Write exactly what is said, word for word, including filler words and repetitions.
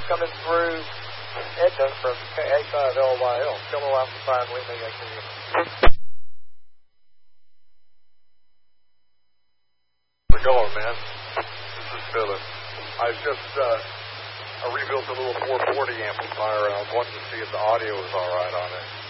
coming through Edna from K A five L Y L. Kilo Alpha five, we may get you. How's it going, man? This is Philip. I just, uh, I rebuilt a little four forty amplifier, and I was wanting to see if the audio was all right on it.